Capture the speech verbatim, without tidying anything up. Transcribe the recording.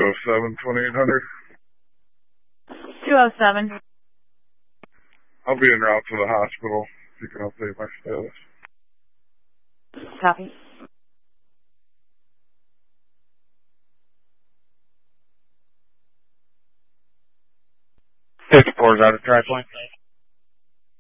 oh seven, twenty-eight hundred. two oh seven. I'll be en route to the hospital. If you can update my status. Copy. fifty-four is out of Tri-Point.